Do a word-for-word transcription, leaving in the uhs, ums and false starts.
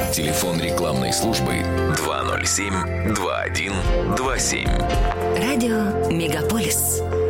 Телефон рекламной службы два ноль семь два один два семь. Радио Мегаполис.